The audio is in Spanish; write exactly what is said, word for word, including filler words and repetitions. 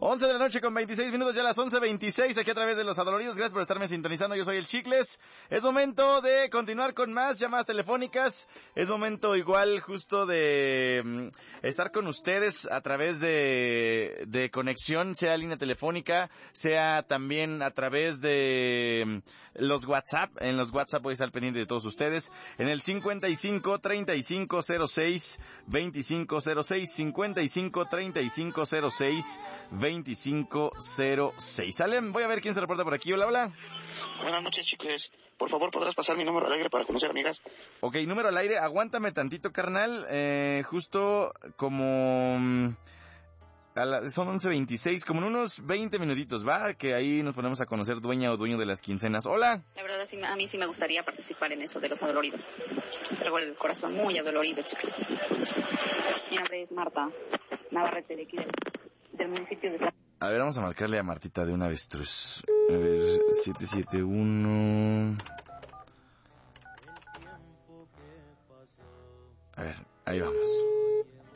once de la noche con veintiséis minutos, ya las once veintiséis, aquí a través de Los Adoloridos. Gracias por estarme sintonizando, yo soy el Chicles. Es momento de continuar con más llamadas telefónicas. Es momento igual justo de mm, estar con ustedes a través de, de conexión, sea línea telefónica, sea también a través de mm, los WhatsApp. En los WhatsApp voy a estar pendiente de todos ustedes. En el cincuenta y cinco, treinta y cinco, cero seis, veinticinco cero seis, cincuenta y cinco, treinta y cinco, cero seis, veinticinco cero seis. Salen, voy a ver quién se reporta por aquí. Hola, hola. Buenas noches, chicos. Por favor, ¿podrás pasar mi número al aire para conocer amigas? Ok, número al aire. Aguántame tantito, carnal. Eh, justo como... mm, A la, son once veintiséis, como en unos veinte minutitos, ¿va? Que ahí nos ponemos a conocer dueña o dueño de las quincenas. Hola. La verdad, sí, a mí sí me gustaría participar en eso de los adoloridos. Traigo el corazón muy adolorido, chicos. Mi nombre es Marta Navarrete, de aquí del, del municipio de... A ver, vamos a marcarle a Martita de una avestruz. A ver, siete siete uno... A ver, ahí vamos.